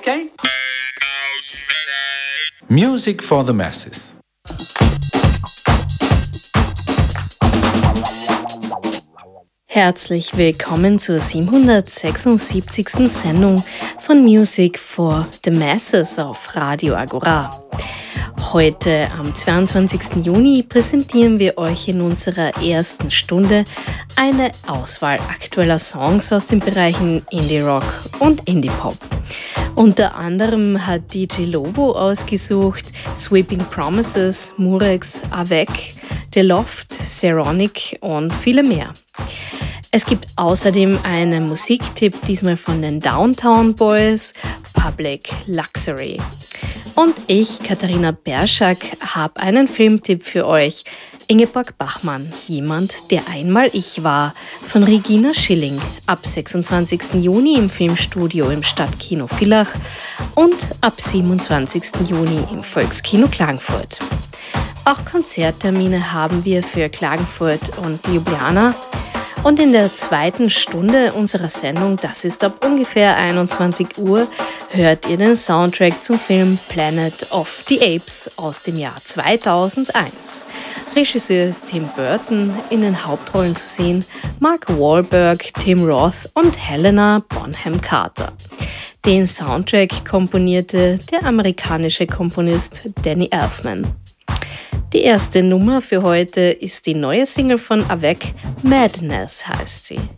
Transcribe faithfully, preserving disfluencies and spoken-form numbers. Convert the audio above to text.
Okay? Music for the masses. Herzlich willkommen zur siebenhundertsechsundsiebzigsten Sendung von Music for the Masses auf Radio Agora. Heute am zweiundzwanzigsten Juni präsentieren wir euch in unserer ersten Stunde eine Auswahl aktueller Songs aus den Bereichen Indie Rock und Indie Pop. Unter anderem hat D J Lobo ausgesucht Sweeping Promises, Murex, Avec, The Loft, Seronic und viele mehr. Es gibt außerdem einen Musiktipp, diesmal von den Downtown Boys, Public Luxury. Und ich, Katharina Berschak, habe einen Filmtipp für euch. Ingeborg Bachmann, jemand, der einmal ich war, von Regina Schilling, ab sechsundzwanzigsten Juni im Filmstudio im Stadtkino Villach und ab siebenundzwanzigsten Juni im Volkskino Klagenfurt. Auch Konzerttermine haben wir für Klagenfurt und Ljubljana. Und in der zweiten Stunde unserer Sendung, das ist ab ungefähr einundzwanzig Uhr, hört ihr den Soundtrack zum Film Planet of the Apes aus dem Jahr zweitausendeins. Regisseur ist Tim Burton, in den Hauptrollen zu sehen Mark Wahlberg, Tim Roth und Helena Bonham Carter. Den Soundtrack komponierte der amerikanische Komponist Danny Elfman. Die erste Nummer für heute ist die neue Single von Avec, Madness heißt sie.